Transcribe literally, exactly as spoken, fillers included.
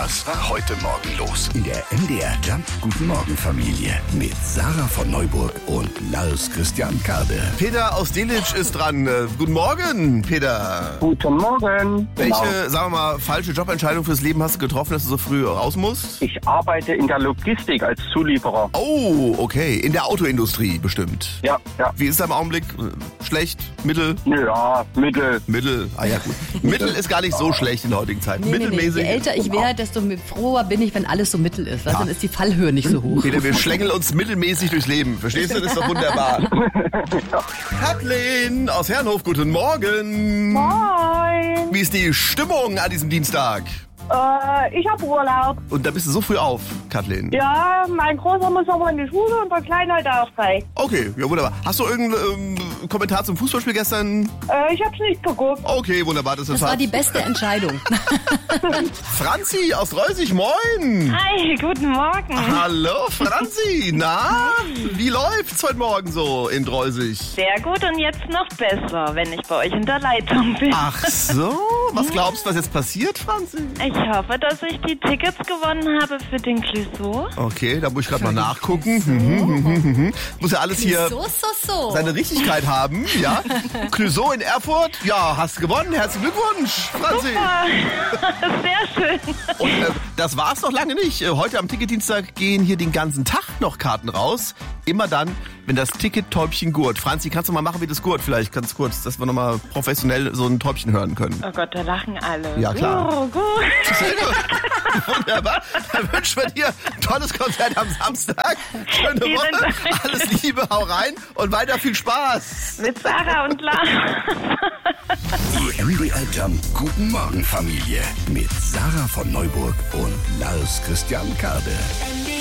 Was war heute Morgen los? In der M D R Jump Guten Morgen Familie mit Sarah von Neuburg und Lars Christian Karde. Peter aus Delitzsch ist dran. Äh, guten Morgen, Peter. Guten Morgen. Welche, Genau. sagen wir mal, falsche Jobentscheidung fürs Leben hast du getroffen, dass du so früh raus musst? Ich arbeite in der Logistik als Zulieferer. Oh, okay. In der Autoindustrie bestimmt. Ja, ja. Wie ist es im Augenblick? Äh, Schlecht? Mittel? Ja, Mittel. Mittel. Ah ja, gut. Mittel ist gar nicht so schlecht in der heutigen Zeit. Nee, nee, nee. Mittelmäßig. Je älter ich werde, desto froher bin ich, wenn alles so mittel ist. Weißt? Ja. Dann ist die Fallhöhe nicht so hoch. Peter, wir schlängeln uns mittelmäßig durchs Leben. Verstehst du? Das ist doch wunderbar. Kathleen aus Herrenhof, guten Morgen. Moin. Wie ist die Stimmung an diesem Dienstag? Äh, ich hab Urlaub. Und da bist du so früh auf, Kathleen. Ja, mein Großer muss aber in die Schule und der Kleine heute auch frei. Okay, ja wunderbar. Hast du irgendeinen ähm, Kommentar zum Fußballspiel gestern? Äh, ich hab's nicht geguckt. Okay, wunderbar. Das, Das war die beste Entscheidung. Franzi aus Reusig, moin. Hi, guten Morgen. Hallo Franzi, na, wie läuft's heute Morgen so in Reusig? Sehr gut und jetzt noch besser, wenn ich bei euch in der Leitung bin. Ach so, was glaubst du, was jetzt passiert, Franzi? Ich hoffe, dass ich die Tickets gewonnen habe für den Clouseau. Okay, da muss ich gerade mal nachgucken. Mhm, mhm, mhm. Muss ja alles hier So, so, so. seine Richtigkeit haben, ja. Clouseau in Erfurt, ja, hast gewonnen. Herzlichen Glückwunsch, Franzi. Super, sehr schön. Und äh, das war's noch lange nicht. Äh, Heute am Ticketdienstag gehen hier den ganzen Tag noch Karten raus. Immer dann, wenn das Ticket-Täubchen gurt. Franzi, kannst du mal machen wie das gurt vielleicht ganz kurz, dass wir nochmal professionell so ein Täubchen hören können. Oh Gott, da lachen alle. Ja, klar. Oh, gut. Sehr gut. Wunderbar. Dann wünschen wir dir ein tolles Konzert am Samstag. Schöne Vielen Woche. Dank. Alles Liebe, hau rein und weiter viel Spaß. Mit Sarah und Lars. Die M D R Jump Guten Morgen Familie mit Sarah von Neuburg und Lars Christian Karde.